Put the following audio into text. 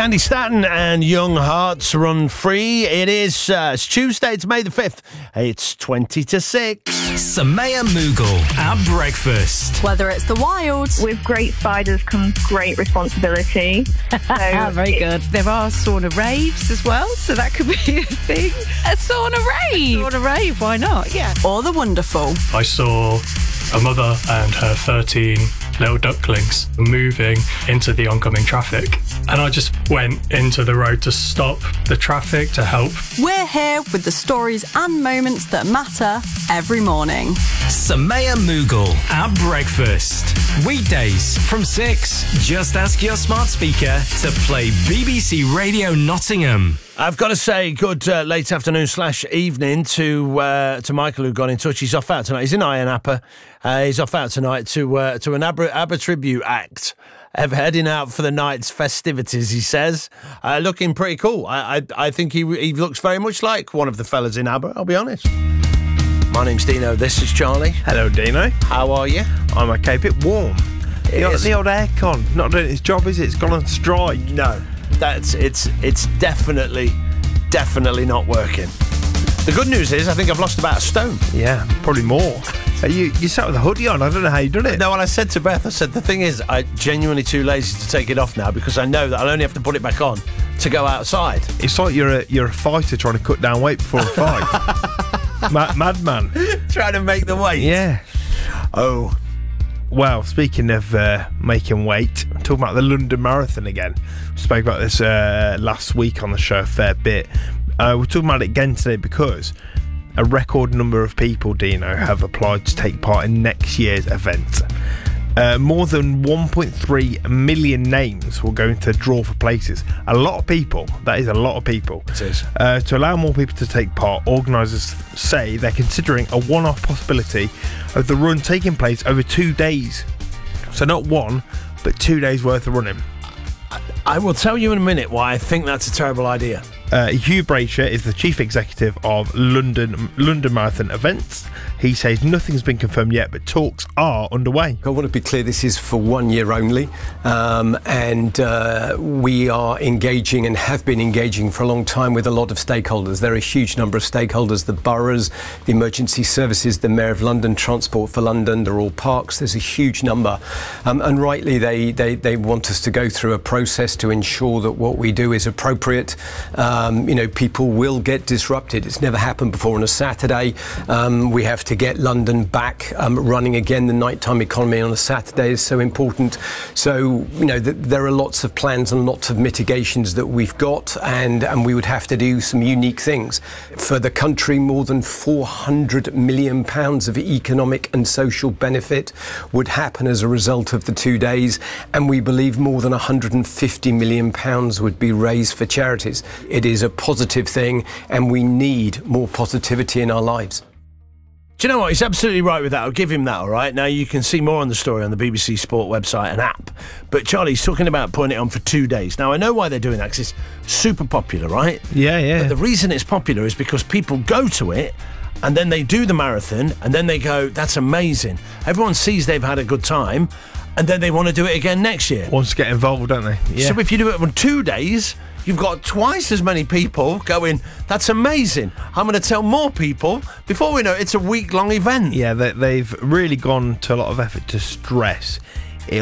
Candy Staton and Young Hearts Run Free. It's Tuesday, it's May the 5th. It's 20 to 6. Samaya Mughal at breakfast. Whether it's the wild. With great spiders comes great responsibility. So very good. There are sauna raves as well, so that could be a thing. A sauna rave. Sauna rave, why not? Yeah. Or the wonderful. I saw a mother and her 13 little ducklings moving into the oncoming traffic. And I just went into the road to stop the traffic to help. We're here with the stories and moments that matter every morning. Samaya Mughal at breakfast. Weekdays from 6. Just ask your smart speaker to play BBC Radio Nottingham. I've got to say good late afternoon / evening to Michael, who got in touch. He's off out tonight. He's in Iron Apper. He's off out tonight to an ABBA tribute act. Heading out for the night's festivities, he says. Looking pretty cool. I think he looks very much like one of the fellas in ABBA, I'll be honest. My name's Dino, this is Charlie. Hello, Dino. How are you? I'm okay, a bit warm. The old aircon, not doing its job, is it? It's gone on strike. No, it's definitely not working. The good news is I think I've lost about a stone. Yeah, probably more. You sat with a hoodie on. I don't know how you done it. No, and I said to Beth, the thing is, I'm genuinely too lazy to take it off now because I know that I'll only have to put it back on to go outside. It's like you're a fighter trying to cut down weight before a fight. Madman. Trying to make the weight. Yeah. Oh. Well, speaking of making weight, I'm talking about the London Marathon again. We spoke about this last week on the show a fair bit. We're talking about it again today because a record number of people, Dino, have applied to take part in next year's event. More than 1.3 million names will go into the draw for places. A lot of people. That is a lot of people. It is. To allow more people to take part, organisers say they're considering a one-off possibility of the run taking place over 2 days. So not one, but 2 days worth of running. I will tell you in a minute why I think that's a terrible idea. Hugh Braysher is the chief executive of London Marathon Events. He says nothing's been confirmed yet, but talks are underway. I want to be clear, this is for 1 year only, and we are engaging and have been engaging for a long time with a lot of stakeholders. There are a huge number of stakeholders, the boroughs, the emergency services, the Mayor of London, Transport for London, they're all parks. There's a huge number, and rightly they want us to go through a process to ensure that what we do is appropriate. People will get disrupted. It's never happened before on a Saturday. We have to get London back running again. The nighttime economy on a Saturday is so important. So, there are lots of plans and lots of mitigations that we've got, and we would have to do some unique things. For the country, more than £400 million of economic and social benefit would happen as a result of the 2 days, and we believe more than £150 million would be raised for charities. It is a positive thing, and we need more positivity in our lives. Do you know what? He's absolutely right with that. I'll give him that, all right? Now, you can see more on the story on the BBC Sport website and app. But Charlie's talking about putting it on for 2 days. Now, I know why they're doing that, because it's super popular, right? Yeah. But the reason it's popular is because people go to it, and then they do the marathon, and then they go, that's amazing. Everyone sees they've had a good time, and then they want to do it again next year. Wants to get involved, don't they? Yeah. So if you do it on 2 days, you've got twice as many people going, that's amazing. I'm going to tell more people. Before we know it, it's a week-long event. Yeah, they've really gone to a lot of effort to stress